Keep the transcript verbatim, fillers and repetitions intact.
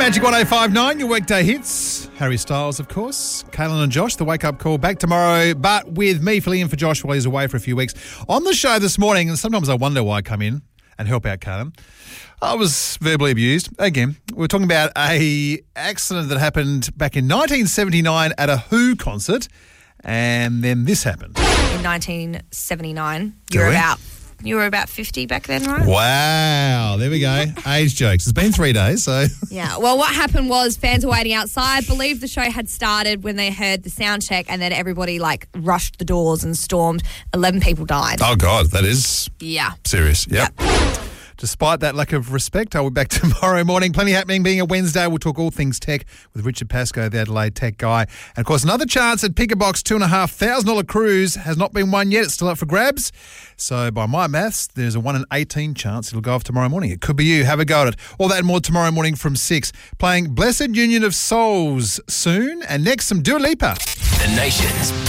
Magic one oh five nine, your weekday hits. Harry Styles, of course. Kaylin and Josh, the wake-up call back tomorrow, but with me filling in for Josh while he's away for a few weeks. On the show this morning, and sometimes I wonder why I come in and help out Kaylin, I was verbally abused. Again, we're talking about a accident that happened back in nineteen seventy-nine at a Who concert, and then this happened. In nineteen seventy-nine, you were we? about you were about fifty back then, right? Wow, there we go. Age jokes. It's been three days, so... Yeah, well, what happened was fans were waiting outside, believed the show had started when they heard the sound check, and then everybody, like, rushed the doors and stormed. eleven people died. Oh, God, that is Yeah. serious. Yep. Yep. Despite that lack of respect, I'll be back tomorrow morning. Plenty happening. Being a Wednesday, we'll talk all things tech with Richard Pascoe, the Adelaide tech guy. And, of course, another chance at Pick a Box two thousand five hundred dollars cruise has not been won yet. It's still up for grabs. So, by my maths, there's a one in eighteen chance it'll go off tomorrow morning. It could be you. Have a go at it. All that and more tomorrow morning from six. Playing Blessed Union of Souls soon. And next, some Dua Lipa. The nation's